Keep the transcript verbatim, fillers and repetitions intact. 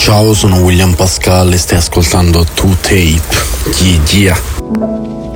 Ciao, sono William Pascal e stai ascoltando two Tape. Yeah, yeah.